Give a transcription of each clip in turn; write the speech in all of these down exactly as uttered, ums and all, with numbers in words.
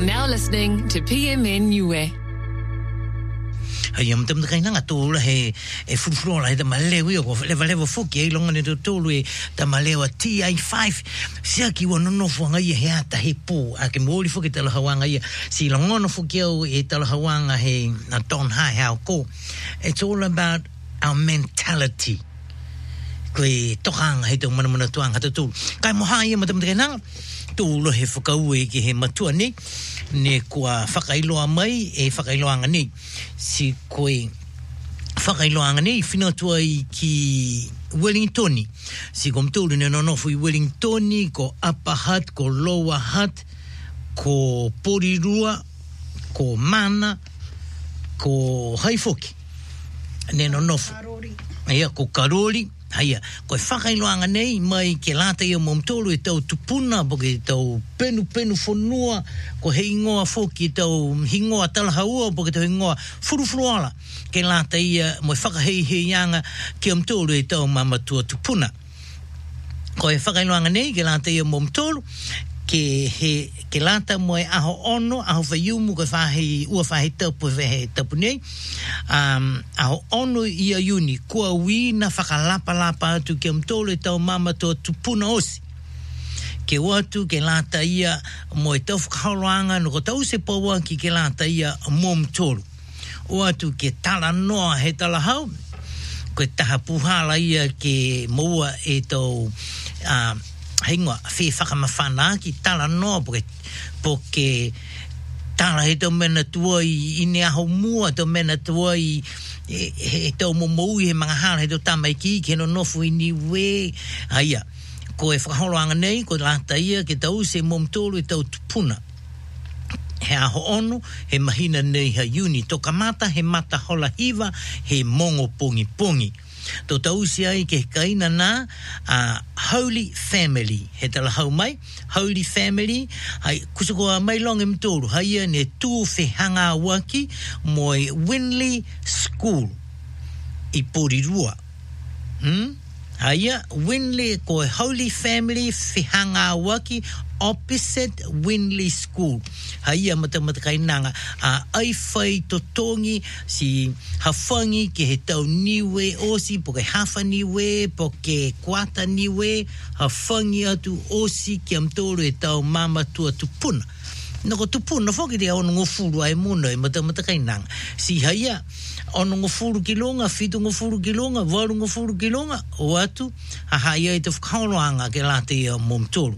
now listening to P M N Niue. Hai am tam kai nanga tōla he e fulflola he ta malewi o leva leva foki e longa ne tōlu e ta malewa T I five sia ki wa no fuanga ia he ata he po a ke mori foki tala hawanga ia si longa no foki o e tala hawanga he na don hai how ko. It's all about our mentality. Koe tokanga he tō mana mana tuanga ta tōlu kai moha ia matam kai nanga tōlo he whakau e ki he matua ni ne kua whakailoa mai e whakailoanga ni si koe whakailoanga ni whinatua i ki Wellingtoni si kom tōru ne nonofu i Wellingtoni ko Upper Hutt ko Lower Hutt ko Porirua ko Mana ko Haifoki ne nonofu ia ko Karori Haia, koe whakailoanga nei mai ke lata ia momtolo e tau tupuna poke e tau penu penu whanua ko he ingoa whoki e tau hingoa talahaua poke tau hingoa furufuruala ke lata ia moi whakahei he ianga ke momtolo e tau mamatua tupuna. Koe whakailoanga nei ke lata ia momtolo ke he ke lata moe aho ono aho whaiumu koe whahe ua whahe tapu whahe tapu nei um, aho ono ia uni kua wi na whakalapa lapa atu ke mtolo e tau mama toa tupuna osi ke watu ke lata ia moe tau whakaholoanga no ko tau se paua ki ke lata ia mo mtolo o atu ke tala noa he tala hau koe taha puhala ia ke moua e tau um, hingoa whi whakamawhana ki tala noa poke, poke tala he tau mena tua i ine aho mua tau mena tua i he, he tau momoui he mga hala he tau tamaiki ke no nofu i ni we haia ko e whakaholoanga nei ko lata ia ke tau se momtolo e tau tupuna he aho ono he mahina nei ha uni toka mata he mata hola hiva he mongo pongi pongi tō tau si ai ke kaina nā uh, Holy Family he tala hau mai Holy Family hai kusakoa mai longe mtoro haia ne tū whehanga waki moi Winley School i Porirua hmm? Haia Winley ko Holy Family whehanga waki opposite Winley School. Haia matamata kainanga a ai whai totongi si hawhangi ke he tau niwe osi po ke hafa niwe po ke kuata niwe hawhangi atu osi ki amtoro e tau mama tua tupuna. Nako tupuna whoki te ono ngofuru ai muna e matamata kainanga. Si haia ono ngofuru ki longa, fitu ngofuru ki longa, waru ngofuru ki longa o atu ha haia e te whakaoloanga ke late ia momtoro.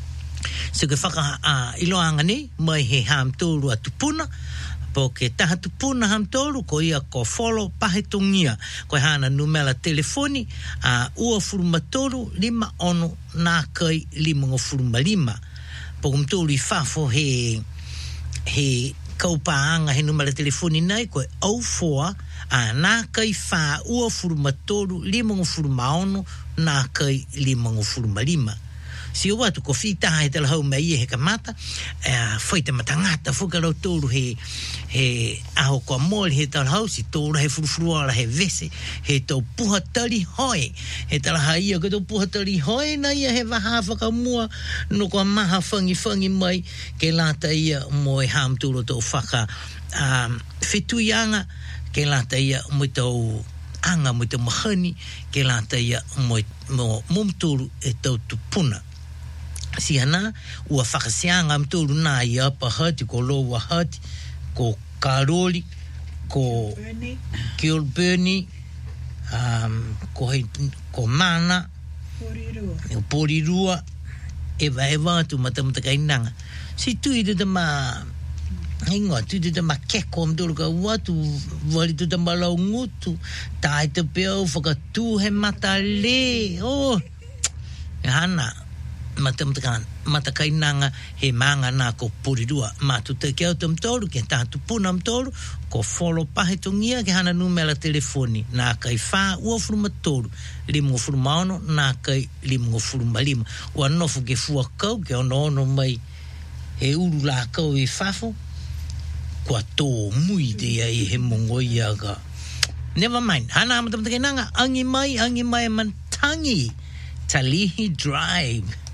Se ke whaka uh, iloanga ni mai he hamtoro a tupuna po ke taha tupuna hamtoro ko ia ko follow pahetongia ko hana numela telefoni a uh, ua furumatoro lima ono nā kai lima ngofuruma lima po kumtoro i whafo he he kaupaanga he numela telefoni nei ko oh four a nā kai wha ua furumatoro lima ngofuruma ono nā kai lima ngofuruma lima si o watu ko fita he tala hau mai he kamata uh, foi te matangata fukarau tōru he he aho koa mole he tala hau si tōru he furufuruala he vese he tau puhatari hoi he tala haia ka tau puhatari hoi na ia he waha whakamua no koa maha whangi whangi mai ke lata ia mo e hamturo tau whaka um, whetuyanga ke lata ia mo tau anga mo tau mahani ke lata ia mo mumturu e tau tupuna si hana ua whakasianga mtoro nā i Upper Hutt ko Lower Hutt ko Karori ko Kilburnie um, ko, he, ko Mana Porirua Porirua ewa ewa tu matamata kainanga si tu i te ma ingoa tu te ma keko mtoro ka watu wali tu te ma lau ngutu tai te peo whakatu he mata le oh hana matamata mata kainanga he manga nā ko Porirua matu te ke au te mtoro ke tātu puna mtoro ko follow pahetongia ke hana numela telefoni nā kai whā ua furumatoro limu furumaono nā kai limu furumalima ua nofu ke fua kau ke ono ono mai he uru la kau e whafo kua tō mui te ai he mongo iaga never mind hana matamata kainanga angi mai angi mai man tangi Talihi Drive